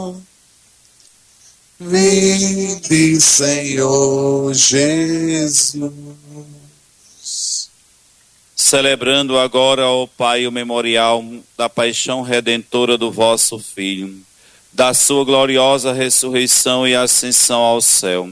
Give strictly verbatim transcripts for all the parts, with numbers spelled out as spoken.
Vinde, Senhor Jesus. Celebrando agora, ó Pai, o memorial da paixão redentora do vosso Filho, da sua gloriosa ressurreição e ascensão ao céu.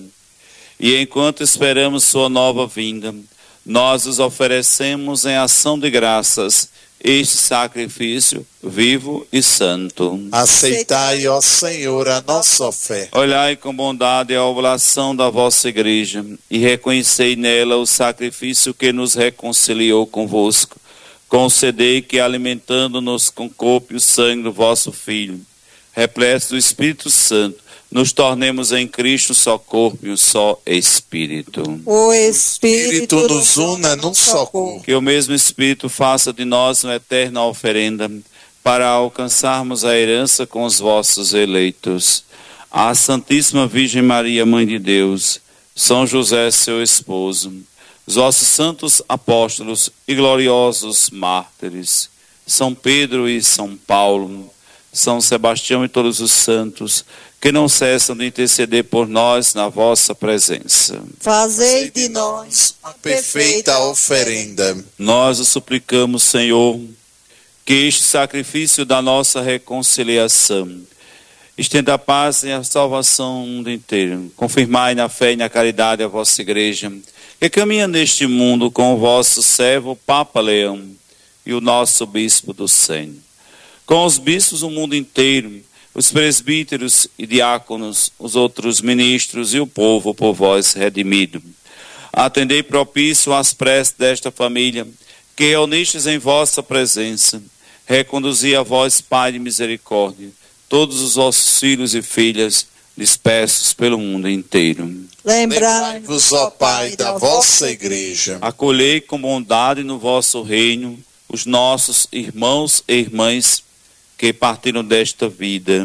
E enquanto esperamos sua nova vinda, nós os oferecemos em ação de graças este sacrifício vivo e santo. Aceitai, ó Senhor, a nossa oferta. Olhai com bondade a oblação da vossa igreja e reconhecei nela o sacrifício que nos reconciliou convosco. Concedei que, alimentando-nos com o corpo e o sangue do vosso Filho, repleto do Espírito Santo, nos tornemos em Cristo um só corpo e um só Espírito. O Espírito, Espírito nos una num só corpo. Que o mesmo Espírito faça de nós uma eterna oferenda para alcançarmos a herança com os vossos eleitos. A Santíssima Virgem Maria, Mãe de Deus, São José, seu esposo, os vossos santos apóstolos e gloriosos mártires, São Pedro e São Paulo, São Sebastião e todos os santos, que não cessam de interceder por nós na vossa presença. fazei de nós a perfeita oferenda. Nós o suplicamos, Senhor, que este sacrifício da nossa reconciliação estenda a paz e a salvação no mundo inteiro. Confirmai na fé e na caridade a vossa igreja, que caminha neste mundo com o vosso servo Papa Leão e o nosso bispo do Sênio. Com os bispos do mundo inteiro, os presbíteros e diáconos, os outros ministros e o povo por vós redimido. Atendei propício às preces desta família, que reunistes em vossa presença. Reconduzi a vós, Pai de misericórdia, todos os vossos filhos e filhas dispersos pelo mundo inteiro. Lembrai-vos, ó Pai, da vossa igreja. Acolhei com bondade no vosso reino os nossos irmãos e irmãs que partiram desta vida.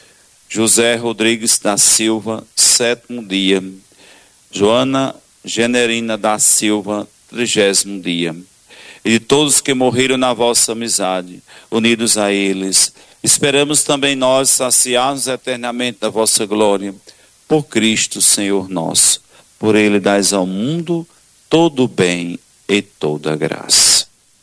José Rodrigues da Silva, sétimo dia. Joana Generina da Silva, trigésimo dia. E de todos que morreram na vossa amizade, unidos a eles, esperamos também nós saciar-nos eternamente da vossa glória. Por Cristo, Senhor nosso. Por Ele dais ao mundo todo o bem e toda a graça.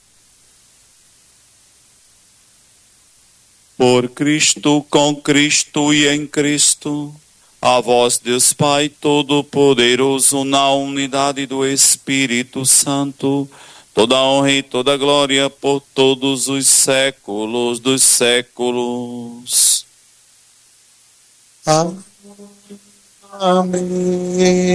Por Cristo, com Cristo e em Cristo, a vós, Deus Pai Todo-Poderoso, na unidade do Espírito Santo, toda honra e toda glória por todos os séculos dos séculos. Amém.